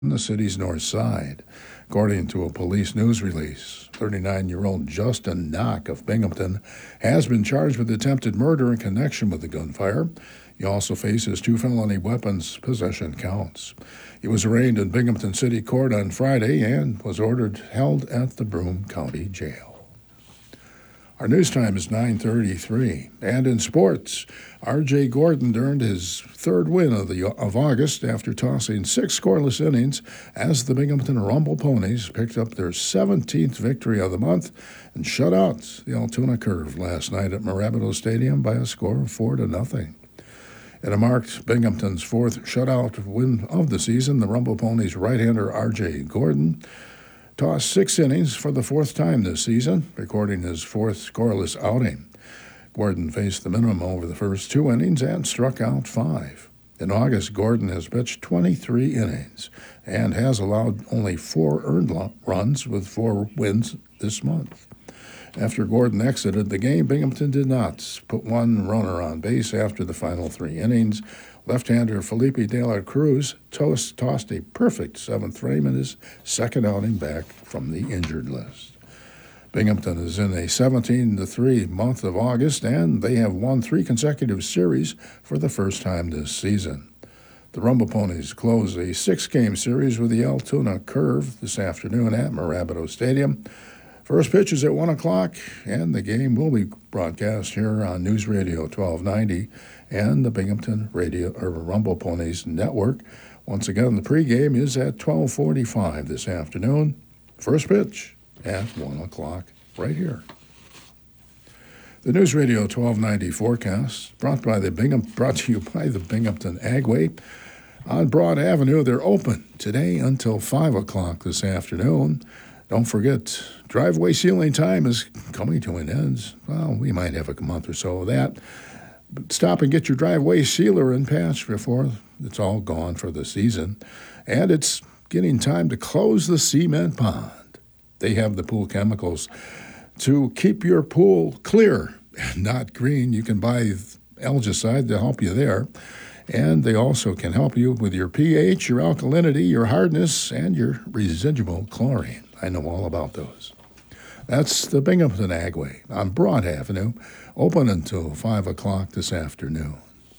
on the city's north side. According to a police news release, 39-year-old Justin Knock of Binghamton has been charged with attempted murder in connection with the gunfire. He also faces 2 felony weapons possession counts. He was arraigned in Binghamton City Court on Friday and was ordered held at the Broome County Jail. Our news time is 9:33. And in sports, R.J. Gordon earned his 3rd win of August after tossing 6 scoreless innings as the Binghamton Rumble Ponies picked up their 17th victory of the month and shut out the Altoona Curve last night at Marabito Stadium by a score of 4-0. In a marked Binghamton's 4th shutout win of the season, the Rumble Ponies right-hander R.J. Gordon tossed 6 innings for the 4th time this season, recording his 4th scoreless outing. Gordon faced the minimum over the first 2 innings and struck out 5. In August, Gordon has pitched 23 innings and has allowed only 4 earned runs with 4 wins this month. After Gordon exited the game, Binghamton did not put 1 runner on base after the final 3 innings. Left-hander Felipe De La Cruz tossed a perfect 7th frame in his 2nd outing back from the injured list. Binghamton is in a 17-3 month of August, and they have won 3 consecutive series for the first time this season. The Rumble Ponies close a 6-game series with the Altoona Curve this afternoon at Marabito Stadium. First pitch is at 1 o'clock, and the game will be broadcast here on News Radio 1290 and the Binghamton Rumble Ponies Network. Once again, the pregame is at 12:45 this afternoon. First pitch at 1 o'clock right here. The News Radio 1290 forecast brought to you by the Binghamton Agway. On Broad Avenue, they're open today until 5 o'clock this afternoon. Don't forget, driveway sealing time is coming to an end. Well, we might have a month or so of that. But stop and get your driveway sealer and patch before it's all gone for the season. And it's getting time to close the cement pond. They have the pool chemicals to keep your pool clear and not green. You can buy algicide to help you there. And they also can help you with your pH, your alkalinity, your hardness, and your residual chlorine. I know all about those. That's the Binghamton Agway on Broad Avenue, open until 5 o'clock this afternoon.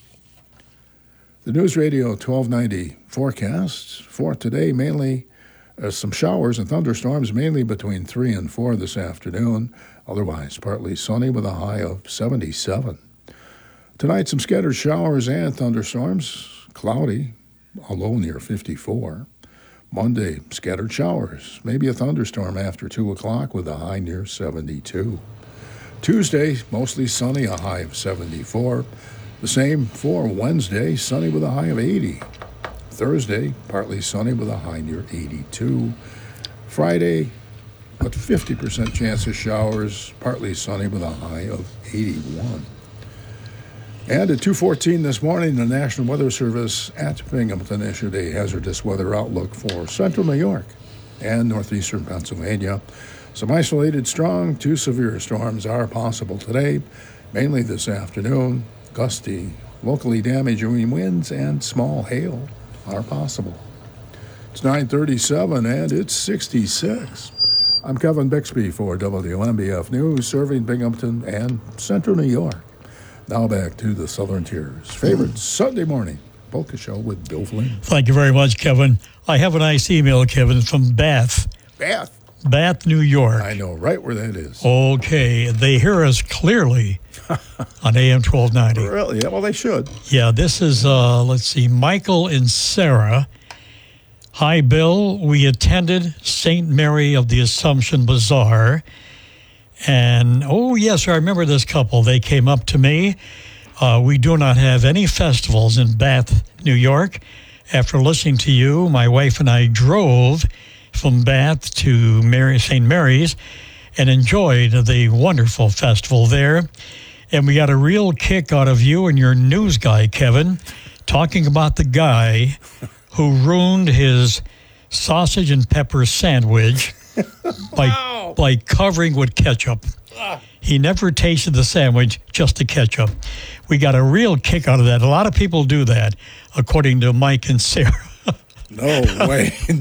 The News Radio 1290 forecast for today, mainly some showers and thunderstorms, mainly between 3 and 4 this afternoon. Otherwise, partly sunny with a high of 77. Tonight, some scattered showers and thunderstorms, cloudy, a low near 54. Monday, scattered showers, maybe a thunderstorm after 2 o'clock with a high near 72. Tuesday, mostly sunny, a high of 74. The same for Wednesday, sunny with a high of 80. Thursday, partly sunny with a high near 82. Friday, a 50% chance of showers, partly sunny with a high of 81. And at 2:14 this morning, the National Weather Service at Binghamton issued a hazardous weather outlook for central New York and northeastern Pennsylvania. Some isolated strong to severe storms are possible today, mainly this afternoon. Gusty, locally damaging winds and small hail are possible. It's 9:37 and it's 66. I'm Kevin Bixby for WMBF News, serving Binghamton and central New York. Now back to the Southern Tier's favorite Sunday morning polka show with Bill Flynn. Thank you very much, Kevin. I have a nice email, Kevin, from Bath. Bath, New York. I know right where that is. Okay. They hear us clearly on AM 1290. Really? Yeah, well, they should. Yeah, this is, Michael and Sarah. Hi, Bill. We attended St. Mary of the Assumption Bazaar. And, oh, yes, I remember this couple. They came up to me. We do not have any festivals in Bath, New York. After listening to you, my wife and I drove from Bath to St. Mary's and enjoyed the wonderful festival there. And we got a real kick out of you and your news guy, Kevin, talking about the guy who ruined his sausage and pepper sandwich by covering with ketchup. He never tasted the sandwich, just the ketchup. We got a real kick out of that. A lot of people do that, according to Mike and Sarah. No way.